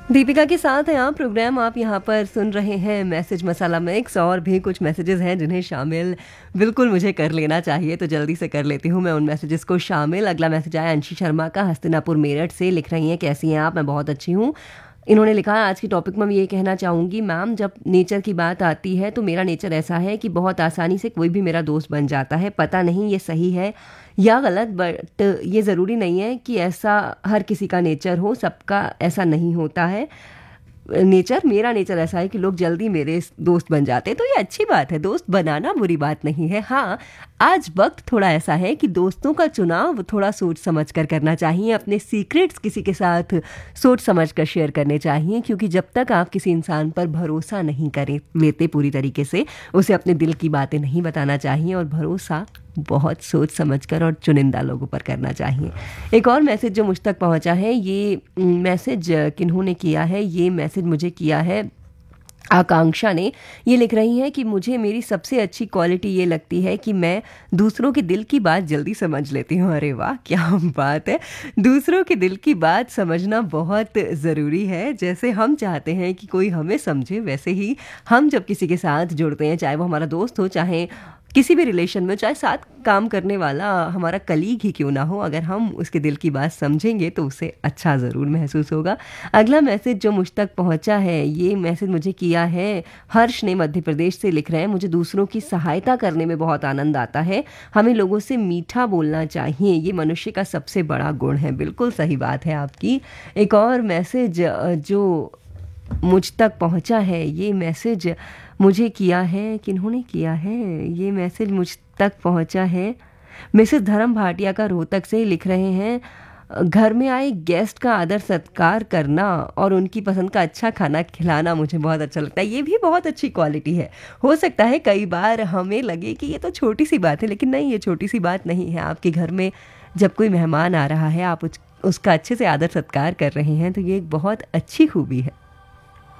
दीपिका के साथ हैं आप। प्रोग्राम आप यहाँ पर सुन रहे हैं मैसेज मसाला मिक्स, और भी कुछ मैसेजेस हैं जिन्हें शामिल बिल्कुल मुझे कर लेना चाहिए, तो जल्दी से कर लेती हूँ मैं उन मैसेजेस को शामिल। अगला मैसेज आया अंशी शर्मा का, हस्तिनापुर मेरठ से। लिख रही हैं, कैसी हैं आप? मैं बहुत अच्छी हूँ। इन्होंने लिखा है, आज की टॉपिक में मैं ये कहना चाहूँगी मैम, जब नेचर की बात आती है तो मेरा नेचर ऐसा है कि बहुत आसानी से कोई भी मेरा दोस्त बन जाता है। पता नहीं ये सही है या गलत, बट ये ज़रूरी नहीं है कि ऐसा हर किसी का नेचर हो, सबका ऐसा नहीं होता है। मेरा नेचर ऐसा है कि लोग जल्दी मेरे दोस्त बन जाते हैं, तो ये अच्छी बात है, दोस्त बनाना बुरी बात नहीं है। हाँ, आज वक्त थोड़ा ऐसा है कि दोस्तों का चुनाव थोड़ा सोच समझ कर करना चाहिए। अपने सीक्रेट्स किसी के साथ सोच समझ कर शेयर करने चाहिए, क्योंकि जब तक आप किसी इंसान पर भरोसा नहीं करें लेते पूरी तरीके से, उसे अपने दिल की बातें नहीं बताना चाहिए, और भरोसा बहुत सोच समझकर और चुनिंदा लोगों पर करना चाहिए। एक और मैसेज जो मुझ तक पहुंचा है, ये मैसेज किन्होंने किया है? ये मैसेज मुझे किया है आकांक्षा ने। ये लिख रही हैं कि मुझे मेरी सबसे अच्छी क्वालिटी ये लगती है कि मैं दूसरों के दिल की बात जल्दी समझ लेती हूँ। अरे वाह, क्या बात है! दूसरों के दिल की बात समझना बहुत ज़रूरी है। जैसे हम चाहते हैं कि कोई हमें समझे, वैसे ही हम जब किसी के साथ जुड़ते हैं, चाहे वो हमारा दोस्त हो, चाहे किसी भी रिलेशन में, चाहे साथ काम करने वाला हमारा कलीग ही क्यों ना हो, अगर हम उसके दिल की बात समझेंगे तो उसे अच्छा ज़रूर महसूस होगा। अगला मैसेज जो मुझ तक पहुंचा है, ये मैसेज मुझे किया है हर्ष ने, मध्य प्रदेश से। लिख रहे हैं, मुझे दूसरों की सहायता करने में बहुत आनंद आता है। हमें लोगों से मीठा बोलना चाहिए, ये मनुष्य का सबसे बड़ा गुण है। बिल्कुल सही बात है आपकी। एक और मैसेज जो मुझ तक पहुंचा है, ये मैसेज मुझे किया है, किन्होंने किया है? ये मैसेज मुझ तक पहुंचा है मिसेस धर्म भाटिया का, रोहतक से। लिख रहे हैं, घर में आए गेस्ट का आदर सत्कार करना और उनकी पसंद का अच्छा खाना खिलाना मुझे बहुत अच्छा लगता है। ये भी बहुत अच्छी क्वालिटी है। हो सकता है कई बार हमें लगे कि ये तो छोटी सी बात है, लेकिन नहीं, ये छोटी सी बात नहीं है। आपके घर में जब कोई मेहमान आ रहा है, आप उसका अच्छे से आदर सत्कार कर रहे हैं, तो ये एक बहुत अच्छी खूबी है।